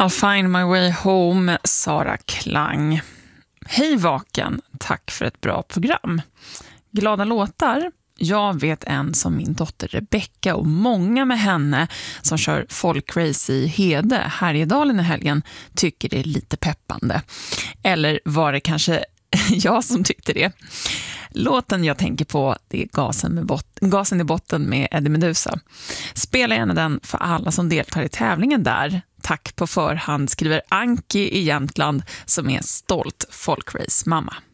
I'll find my way home, Sara Klang. Hej Vaken, tack för ett bra program. Glada låtar. Jag vet en som min dotter Rebecca och många med henne som kör folkrace i Hede, Härjedalen i helgen, tycker det är lite peppande. Eller var det kanske jag som tyckte det? Låten jag tänker på, det är Gasen i botten med Eddie Meduza. Spela gärna den för alla som deltar i tävlingen där. Tack på förhand, skriver Anki i Jämtland som är stolt folkrace mamma.